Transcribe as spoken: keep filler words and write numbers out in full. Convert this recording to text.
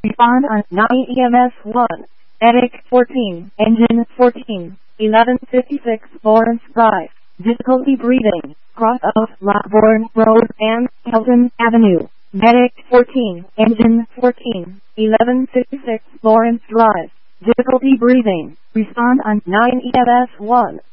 Respond on nine E M S one. Medic fourteen. Engine fourteen. eleven fifty-six Lawrence Drive. Difficulty breathing. Cross of Lockbourne Road and Hilton Avenue. Medic fourteen. Engine fourteen. eleven fifty-six Lawrence Drive. Difficulty breathing. Respond on nine E M S one.